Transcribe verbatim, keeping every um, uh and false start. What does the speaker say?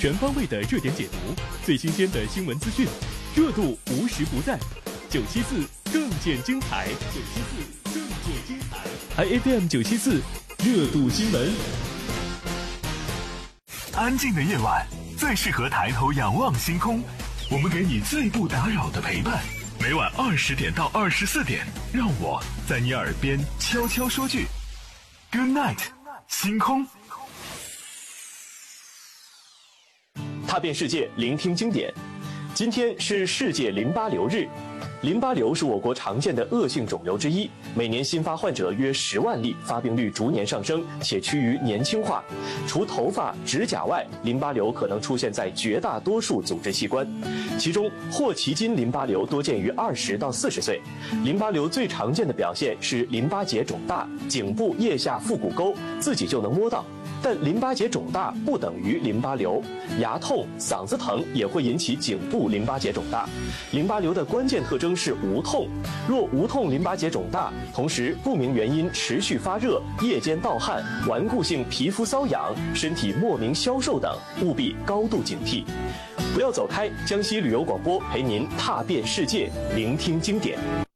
全方位的热点解读，最新鲜的新闻资讯，热度无时不在。九七四更见精彩，九七四更见精彩 ，I F M 九七四热度新闻。 安静的夜晚最适合抬头仰望星空，我们给你最不打扰的陪伴。每晚二十点到二十四点，让我在你耳边悄悄说句 Good night， 星空。 踏遍世界，聆听经典。今天是世界淋巴瘤日。淋巴瘤是我国常见的恶性肿瘤之一，每年新发患者约十万例，发病率逐年上升，且趋于年轻化。除头发、指甲外，淋巴瘤可能出现在绝大多数组织器官，其中霍奇金淋巴瘤多见于二十到四十岁。淋巴瘤最常见的表现是淋巴结肿大，颈部腋下腹股沟自己就能摸到。但淋巴结肿大不等于淋巴瘤，牙痛、嗓子疼也会引起颈部淋巴结肿大。淋巴瘤的关键特征是无痛，若无痛淋巴结肿大，同时不明原因持续发热、夜间盗汗、顽固性皮肤瘙痒、身体莫名消瘦等，务必高度警惕。不要走开，江西旅游广播陪您踏遍世界，聆听经典。